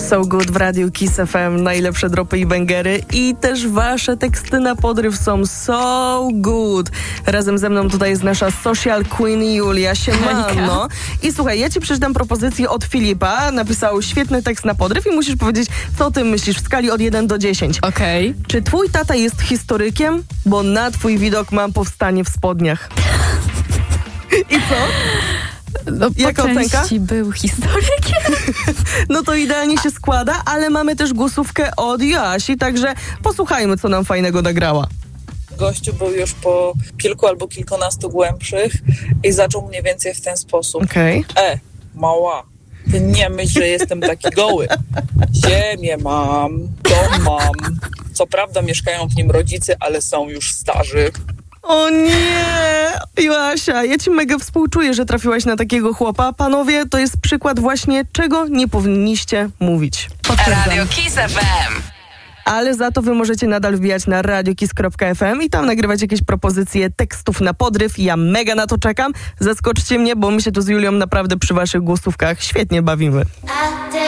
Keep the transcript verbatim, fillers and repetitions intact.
So Good w Radiu Kiss F M, najlepsze dropy i bangery i też wasze teksty na podryw są so good. Razem ze mną tutaj jest nasza social queen Julia, siemano. I słuchaj, ja ci przeczytam propozycję od Filipa, napisał świetny tekst na podryw i musisz powiedzieć, co o tym myślisz w skali od jeden do dziesięciu. Okej. Okay. Czy twój tata jest historykiem? Bo na twój widok mam powstanie w spodniach. I co? No, jaka ocenka? Był historykiem. No to idealnie się składa, ale mamy też głosówkę od Joasi, także posłuchajmy, co nam fajnego nagrała. Gościu był już po kilku albo kilkunastu głębszych i zaczął mniej więcej w ten sposób. Okej. Okay. E, mała, ty nie myśl, że jestem taki goły. Ziemię mam, dom mam. Co prawda mieszkają w nim rodzice, ale są już starzy. O nie! Joasia, ja ci mega współczuję, że trafiłaś na takiego chłopa. Panowie, to jest przykład właśnie, czego nie powinniście mówić. Radio Kiss F M. Ale za to wy możecie nadal wbijać na radiokiss kropka f m i tam nagrywać jakieś propozycje tekstów na podryw. Ja mega na to czekam. Zaskoczcie mnie, bo my się tu z Julią naprawdę przy waszych głosówkach świetnie bawimy.